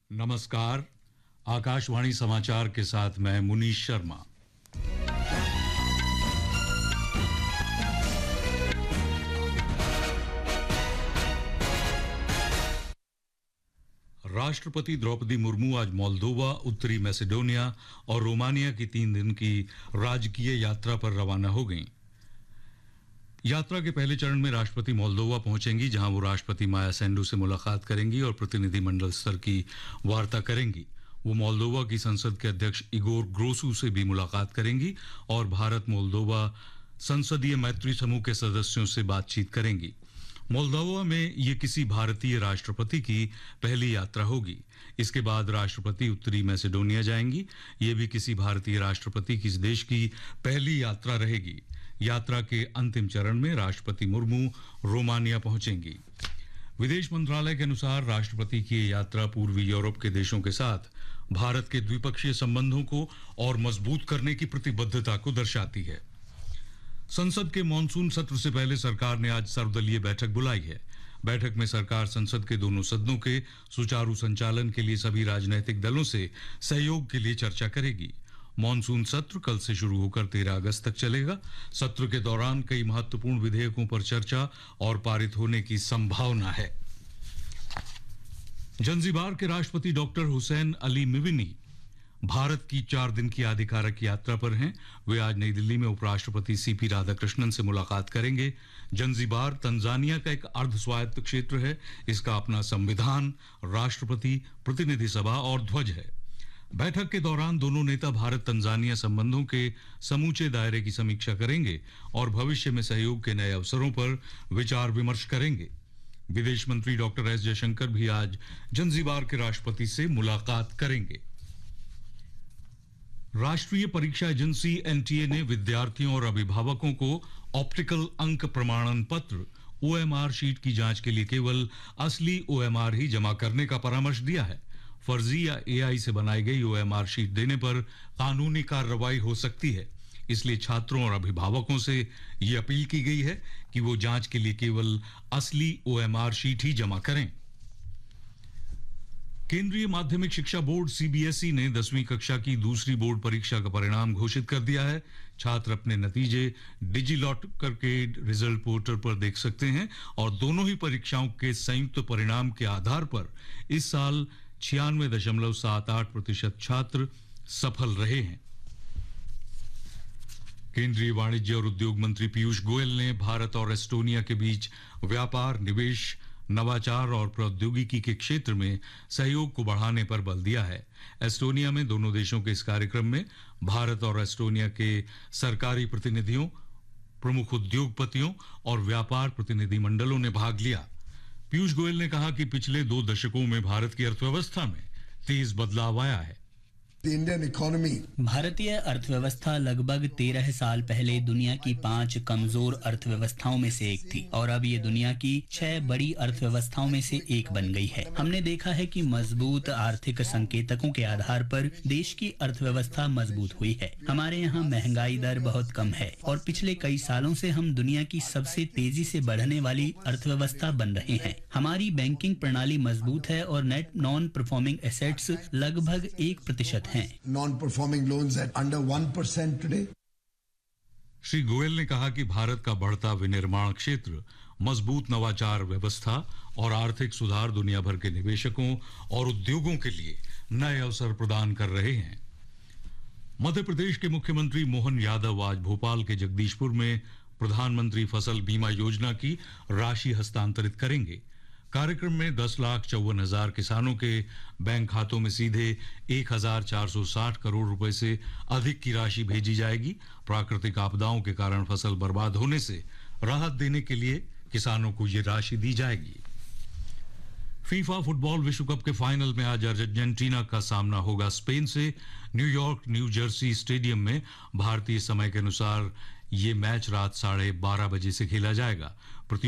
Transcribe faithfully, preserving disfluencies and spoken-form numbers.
नमस्कार। आकाशवाणी समाचार के साथ मैं मुनीश शर्मा। राष्ट्रपति द्रौपदी मुर्मू आज मोल्दोवा, उत्तरी मैसेडोनिया और रोमानिया की तीन दिन की राजकीय यात्रा पर रवाना हो गईं। यात्रा के पहले चरण में राष्ट्रपति मोल्दोवा पहुंचेंगी, जहां वो राष्ट्रपति माया सेंडू से मुलाकात करेंगी और प्रतिनिधिमंडल स्तर की वार्ता करेंगी। वो मोल्दोवा की संसद के अध्यक्ष इगोर ग्रोसू से भी मुलाकात करेंगी और भारत मोल्दोवा संसदीय मैत्री समूह के सदस्यों से बातचीत करेंगी। मोल्दोवा में ये किसी भारतीय राष्ट्रपति की पहली यात्रा होगी। इसके बाद राष्ट्रपति उत्तरी मैसेडोनिया जाएंगी। ये भी किसी भारतीय राष्ट्रपति की इस देश की पहली यात्रा रहेगी। यात्रा के अंतिम चरण में राष्ट्रपति मुर्मू रोमानिया पहुंचेंगी। विदेश मंत्रालय के अनुसार राष्ट्रपति की ये यात्रा पूर्वी यूरोप के देशों के साथ भारत के द्विपक्षीय संबंधों को और मजबूत करने की प्रतिबद्धता को दर्शाती है। संसद के मॉनसून सत्र से पहले सरकार ने आज सर्वदलीय बैठक बुलाई है। बैठक में सरकार संसद के दोनों सदनों के सुचारू संचालन के लिए सभी राजनीतिक दलों से सहयोग के लिए चर्चा करेगी। मॉनसून सत्र कल से शुरू होकर तेरह अगस्त तक चलेगा। सत्र के दौरान कई महत्वपूर्ण विधेयकों पर चर्चा और पारित होने की संभावना है। जंजीबार के राष्ट्रपति डॉक्टर हुसैन अली मिविनी भारत की चार दिन की आधिकारिक यात्रा पर हैं। वे आज नई दिल्ली में उपराष्ट्रपति सीपी राधाकृष्णन से मुलाकात करेंगे। जंजीबार तंजानिया का एक अर्ध स्वायत्त क्षेत्र है। इसका अपना संविधान, राष्ट्रपति, प्रतिनिधि सभा और ध्वज है। बैठक के दौरान दोनों नेता भारत तंजानिया संबंधों के समूचे दायरे की समीक्षा करेंगे और भविष्य में सहयोग के नए अवसरों पर विचार विमर्श करेंगे। विदेश मंत्री डॉक्टर एस जयशंकर भी आज जंजीबार के राष्ट्रपति से मुलाकात करेंगे। राष्ट्रीय परीक्षा एजेंसी एनटीए ने विद्यार्थियों और अभिभावकों को ऑप्टिकल अंक प्रमाणन पत्र ओएमआर शीट की जांच के लिए केवल असली ओएमआर ही जमा करने का परामर्श दिया है। फर्जी या एआई से बनाई गई ओएमआर शीट देने पर कानूनी कार्रवाई हो सकती है। इसलिए छात्रों और अभिभावकों से ये अपील की गई है कि वो जांच के लिए केवल असली ओएमआर शीट ही जमा करें। केंद्रीय माध्यमिक शिक्षा बोर्ड सीबीएसई ने दसवीं कक्षा की दूसरी बोर्ड परीक्षा का परिणाम घोषित कर दिया है। छात्र अपने नतीजे डिजिलॉकर के रिजल्ट पोर्टल पर देख सकते हैं और दोनों ही परीक्षाओं के संयुक्त परिणाम के आधार पर इस साल छियानवे दशमलव सात आठ प्रतिशत छात्र सफल रहे हैं। केंद्रीय वाणिज्य और उद्योग मंत्री पीयूष गोयल ने भारत और एस्टोनिया के बीच व्यापार, निवेश, नवाचार और प्रौद्योगिकी के क्षेत्र में सहयोग को बढ़ाने पर बल दिया है। एस्टोनिया में दोनों देशों के इस कार्यक्रम में भारत और एस्टोनिया के सरकारी प्रतिनिधियों, प्रमुख उद्योगपतियों और व्यापार प्रतिनिधि मंडलों ने भाग लिया। पीयूष गोयल ने कहा कि पिछले दो दशकों में भारत की अर्थव्यवस्था में तेज बदलाव आया है। The Indian economy. भारतीय अर्थव्यवस्था लगभग तेरह साल पहले दुनिया की पांच कमजोर अर्थव्यवस्थाओं में से एक थी और अब ये दुनिया की छह बड़ी अर्थव्यवस्थाओं में से एक बन गई है। हमने देखा है कि मजबूत आर्थिक संकेतकों के आधार पर देश की अर्थव्यवस्था मजबूत हुई है। हमारे यहाँ महंगाई दर बहुत कम है और पिछले कई सालों से हम दुनिया की सबसे तेजी से बढ़ने वाली अर्थव्यवस्था बन रहे हैं। हमारी बैंकिंग प्रणाली मजबूत है और नेट नॉन परफॉर्मिंग एसेट्स लगभग एक प्रतिशत हैं। Non-performing loans at under one percent today. Shri Goyal ने कहा कि भारत का बढ़ता विनिर्माण क्षेत्र, मजबूत नवाचार व्यवस्था और आर्थिक सुधार दुनिया भर के निवेशकों और उद्योगों के लिए नए अवसर प्रदान कर रहे हैं। मध्य प्रदेश के मुख्यमंत्री मोहन यादव आज भोपाल के जगदीशपुर में प्रधानमंत्री फसल बीमा योजना की राशि हस्तांतरित करेंगे। कार्यक्रम में दस लाख चौवन हजार किसानों के बैंक खातों में सीधे एक हजार चार सौ साठ करोड़ रुपए से अधिक की राशि भेजी जाएगी। प्राकृतिक आपदाओं के कारण फसल बर्बाद होने से राहत देने के लिए किसानों को ये राशि दी जाएगी। फीफा फुटबॉल विश्व कप के फाइनल में आज अर्जेंटीना का सामना होगा स्पेन से। न्यूयॉर्क न्यू जर्सी स्टेडियम में भारतीय समय के अनुसार ये मैच रात साढ़े बारह बजे से खेला जाएगा।